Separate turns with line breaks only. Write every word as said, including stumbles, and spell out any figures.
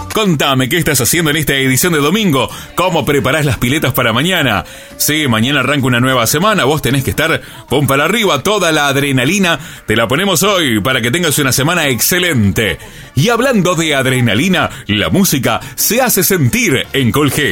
Contame qué estás haciendo en esta edición de domingo, cómo preparás las piletas para mañana. Sí, mañana arranca una nueva semana, vos tenés que estar pum para arriba, toda la adrenalina te la ponemos hoy para que tengas una semana excelente. Y hablando de adrenalina, la música se hace sentir en Colge.